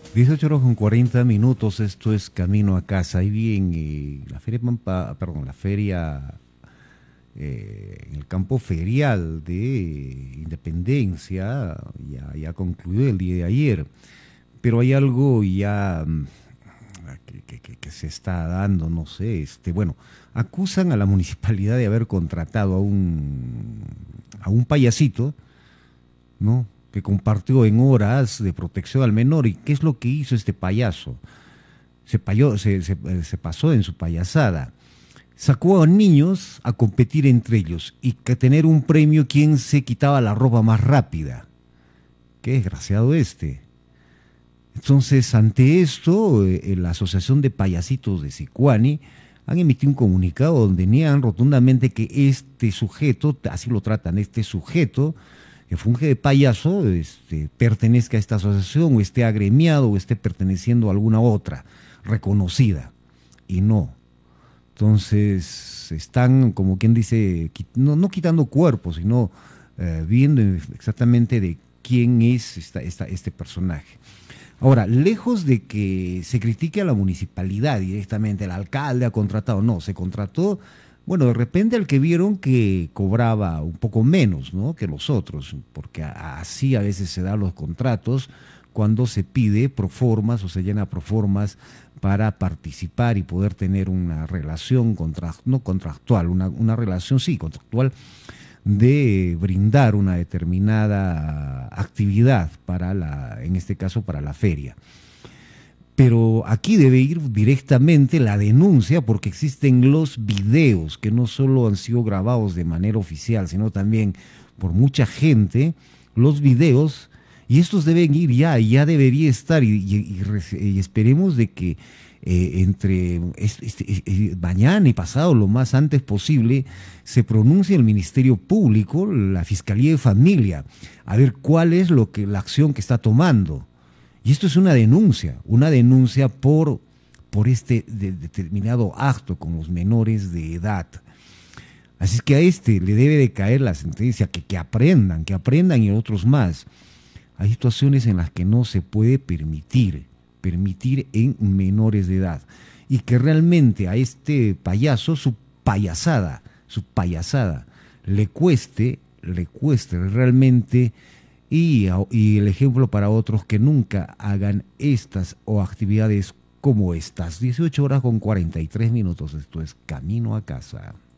18 horas con 40 minutos, esto es Camino a Casa. Ahí bien, la Feria Pampa, perdón, la feria en el campo ferial de Independencia ya concluyó el día de ayer, pero hay algo ya que se está dando, no sé, bueno, acusan a la municipalidad de haber contratado a un payasito, ¿no? Que compartió en horas de protección al menor. ¿Y qué es lo que hizo este payaso? Se pasó en su payasada. Sacó a niños a competir entre ellos y que tener un premio quien se quitaba la ropa más rápida. Qué desgraciado este. Entonces, ante esto, la Asociación de Payasitos de Sicuani han emitido un comunicado donde niegan rotundamente que este sujeto, así lo tratan, este sujeto que funge de payaso, pertenezca a esta asociación o esté agremiado o esté perteneciendo a alguna otra reconocida. Y no. Entonces, están, como quien dice, no quitando cuerpos, sino viendo exactamente de quién es este personaje. Ahora, lejos de que se critique a la municipalidad directamente, el alcalde ha contratado, no, se contrató, bueno, de repente al que vieron que cobraba un poco menos, ¿no? Que los otros, porque así a veces se dan los contratos cuando se pide proformas o se llena proformas para participar y poder tener una relación no contractual, una relación sí contractual de brindar una determinada actividad en este caso para la feria. Pero aquí debe ir directamente la denuncia porque existen los videos que no solo han sido grabados de manera oficial, sino también por mucha gente, los videos, y estos deben ir ya debería estar, y esperemos de que entre mañana y pasado, lo más antes posible, se pronuncie el Ministerio Público, la Fiscalía de Familia, a ver cuál es la acción que está tomando. Y esto es una denuncia por este determinado acto con los menores de edad. Así es que a le debe de caer la sentencia, que aprendan y a otros más. Hay situaciones en las que no se puede permitir en menores de edad. Y que realmente a este payaso su payasada, le cueste realmente, y el ejemplo para otros que nunca hagan estas o actividades como estas. 18 horas con 43 minutos, esto es Camino a Casa.